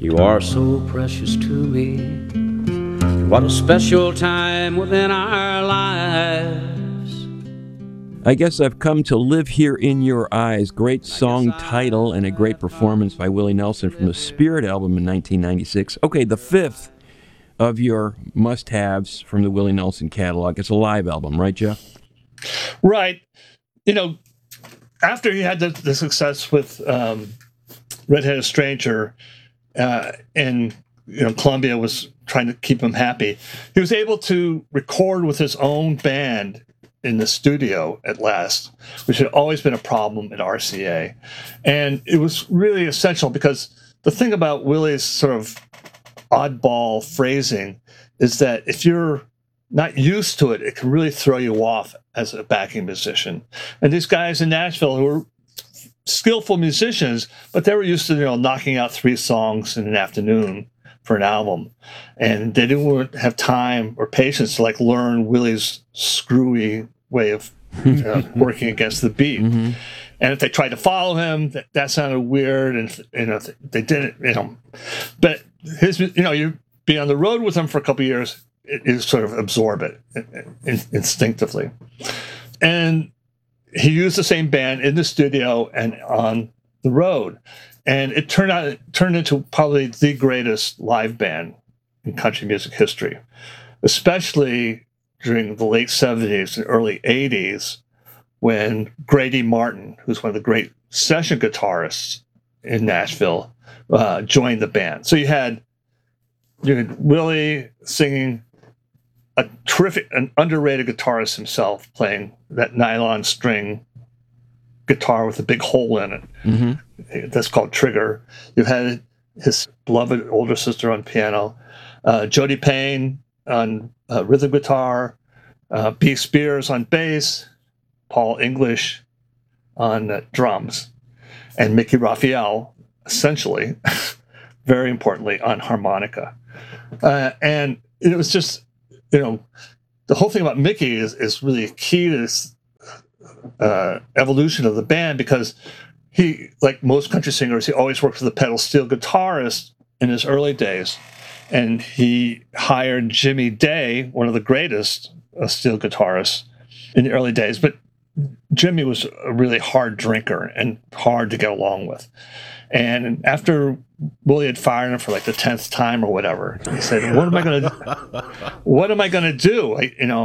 You are so precious to me. What a special time within our lives. I Guess I've Come to Live Here in Your Eyes. Great song title and a great performance by Willie Nelson from the Spirit album in 1996. Okay, the fifth of your must-haves from the Willie Nelson catalog. It's a live album, right, Jeff? Right. You know, after he had the success with Red-Headed Stranger, and Columbia was trying to keep him happy, he was able to record with his own band in the studio at last, which had always been a problem at RCA. And it was really essential because the thing about Willie's sort of oddball phrasing is that if you're not used to it, it can really throw you off as a backing musician. And these guys in Nashville who were skillful musicians, but they were used to knocking out 3 songs in an afternoon for an album, and they didn't have time or patience to learn Willie's screwy way of working against the beat. Mm-hmm. And if they tried to follow him, that sounded weird, and they didn't. But his, you be on the road with him for a couple of years, you sort of absorb it instinctively. And he used the same band in the studio and on the road. And it turned into probably the greatest live band in country music history, especially during the late 70s and early 80s, when Grady Martin, who's one of the great session guitarists in Nashville, joined the band. So you had Willie singing, a terrific, an underrated guitarist himself, playing that nylon string guitar with a big hole in it. Mm-hmm. That's called Trigger. You had his beloved older sister on piano, Jody Payne on rhythm guitar, B. Spears on bass, Paul English on drums, and Mickey Raphael, essentially, very importantly, on harmonica. And it was just, the whole thing about Mickey is really key to this evolution of the band, because he, like most country singers, he always worked with a pedal steel guitarist in his early days, and he hired Jimmy Day, one of the greatest steel guitarists in the early days. But Jimmy was a really hard drinker and hard to get along with. And after Willie had fired him for the 10th time or whatever, he said, "What am I going to do?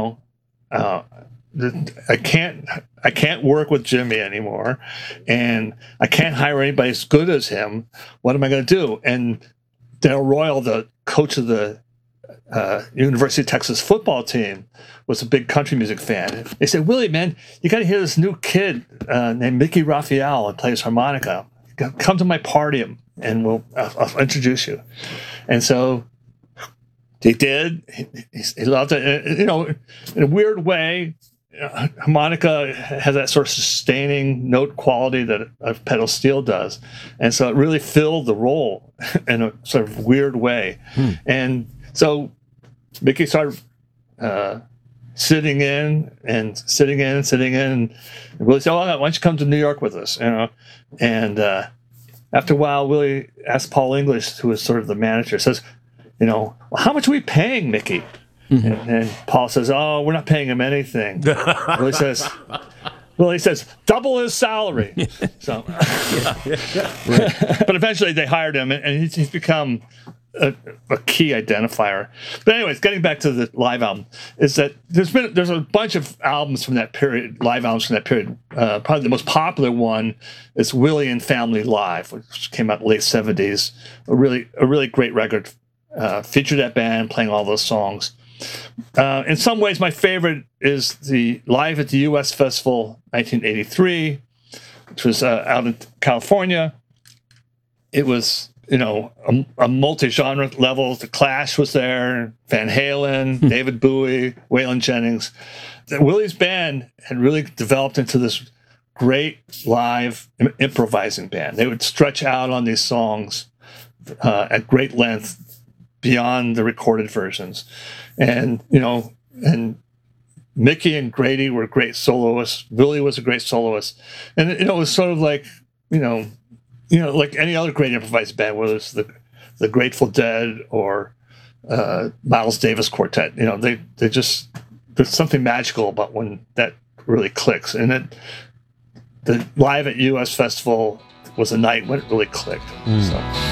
I can't work with Jimmy anymore, and I can't hire anybody as good as him. What am I going to do?" And Dale Royal, the coach of the University of Texas football team, was a big country music fan. They said, "Willie, man, you got to hear this new kid named Mickey Raphael and plays harmonica. Come to my party, and I'll introduce you." And so he did. He loved it. In a weird way, harmonica has that sort of sustaining note quality that a pedal steel does, and so it really filled the role in a sort of weird way. And so Mickey started sitting in, and Willie said, "Oh, why don't you come to New York with us?" And after a while, Willie asked Paul English, who was sort of the manager, says, "Well, how much are we paying Mickey?" Mm-hmm. And Paul says, "Oh, we're not paying him anything." Willie says, "Double his salary." So, right. But eventually they hired him, and he's become a key identifier. But anyways, getting back to the live album, is that there's a bunch of albums from that period, live albums from that period. Probably the most popular one is Willie and Family Live, which came out in the late 70s. A really great record. Featured that band playing all those songs. In some ways, my favorite is the Live at the U.S. Festival 1983, which was out in California. It was, a multi-genre level. The Clash was there, Van Halen, David Bowie, Waylon Jennings. Willie's band had really developed into this great live improvising band. They would stretch out on these songs at great length beyond the recorded versions. And, and Mickey and Grady were great soloists. Willie was a great soloist. And, it was sort of like, like any other great improvised band, whether it's the the Grateful Dead or Miles Davis Quartet. They just, there's something magical about when that really clicks. And the Live at US Festival was a night when it really clicked. So.